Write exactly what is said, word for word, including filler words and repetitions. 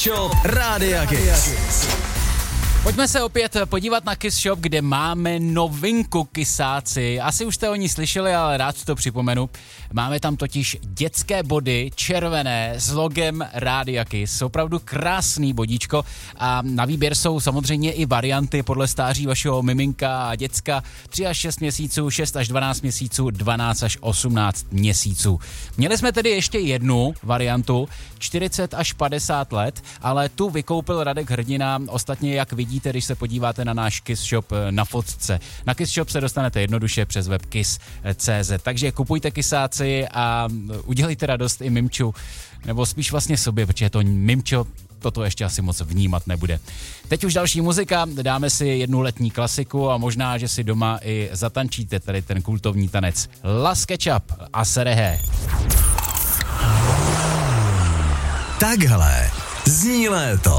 Kiss Shop Rádia Kiss. Pojďme se opět podívat na Kiss Shop, kde máme novinku, kysáci. Asi už jste o ní slyšeli, ale rád to připomenu. Máme tam totiž dětské body, červené, s logem Rádia Kiss. Opravdu krásný bodíčko a na výběr jsou samozřejmě i varianty podle stáří vašeho miminka a děcka. tři až šest měsíců, šest až dvanáct měsíců, dvanáct až osmnáct měsíců. Měli jsme tedy ještě jednu variantu, čtyřicet až padesát let, ale tu vykoupil Radek Hrdina, ostatně jak vidíte, Vidíte, když se podíváte na náš Kiss Shop na fotce. Na Kiss Shop se dostanete jednoduše přes web kiss tečka cé zet. Takže kupujte kysáci a udělejte radost i mimču, nebo spíš vlastně sobě, protože to mimčo toto ještě asi moc vnímat nebude. Teď už další muzika, dáme si jednu letní klasiku a možná, že si doma i zatančíte tady ten kultovní tanec. Las Ketchup a Serehé. Takhle zní léto.